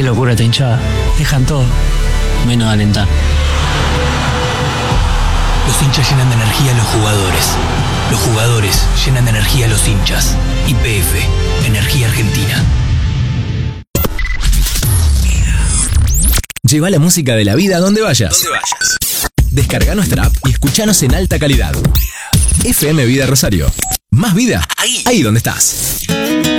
Qué locura esta hinchada. Dejan todo, menos alentar. Los hinchas llenan de energía a los jugadores. Los jugadores llenan de energía a los hinchas. YPF, Energía Argentina. Lleva la música de la vida donde vayas. Descarga nuestra app y escuchanos en alta calidad. FM Vida Rosario. Más vida ahí donde estás.